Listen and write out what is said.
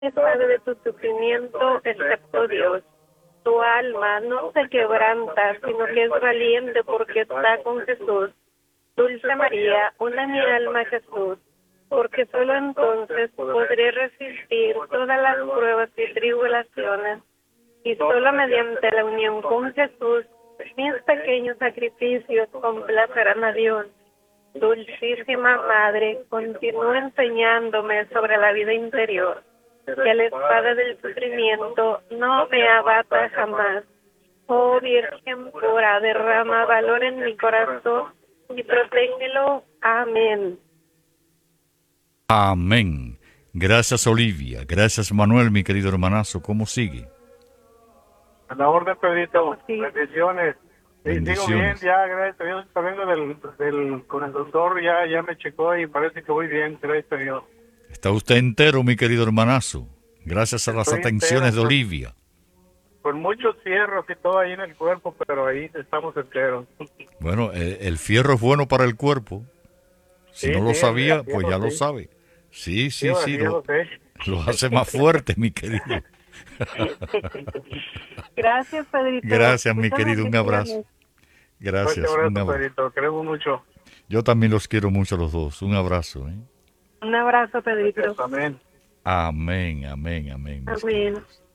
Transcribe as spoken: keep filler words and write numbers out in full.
sabe de tu sufrimiento excepto Dios. Tu alma no se quebranta, sino que es valiente porque está con Jesús. Dulce María, una mi alma a Jesús, porque solo entonces podré resistir todas las pruebas y tribulaciones, y solo mediante la unión con Jesús, mis pequeños sacrificios complacerán a Dios. Dulcísima Madre, continúa enseñándome sobre la vida interior, que la espada del sufrimiento no me abata jamás. Oh Virgen pura, derrama valor en mi corazón y protégelo. Amén. Amén. Gracias, Olivia. Gracias, Manuel, mi querido hermanazo. ¿Cómo sigue? A la orden, Pedrito. Sí. Bendiciones. Sí, digo bien, Bendiciones. ya, gracias a Dios. Está vengo del, del, con el doctor, ya, ya me checó y parece que voy bien, gracias a Dios. Está usted entero, mi querido hermanazo. Gracias a las Estoy atenciones entero, de pues. Olivia. Con muchos fierros y todo ahí en el cuerpo, pero ahí estamos enteros. Bueno, el, el fierro es bueno para el cuerpo. Si Sí, no lo sí, sabía, el pues fierro, ya lo sí. sabe. Sí, Sí, sí, sí, ya lo, lo sé. lo hace más fuerte, mi querido. Gracias, Pedrito. Gracias, mi Muchas querido. Un bendiciones. abrazo. Fuerte Gracias, un abrazo, abrazo. Pedrito. Queremos mucho. Yo también los quiero mucho a los dos. Un abrazo. ¿eh? Un abrazo, Pedrito. Amén. Amén, amén, amén. mis Amén. queridos.